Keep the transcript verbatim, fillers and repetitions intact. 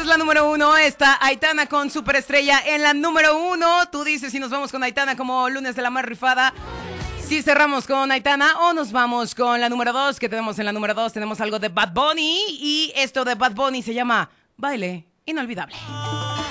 la número uno. Está Aitana con Superestrella en la número uno. Tú dices si nos vamos con Aitana como lunes de la más rifada. Si cerramos con Aitana o nos vamos con la número dos. ¿Qué tenemos en la número dos? Tenemos algo de Bad Bunny. Y esto de Bad Bunny se llama Baile Inolvidable.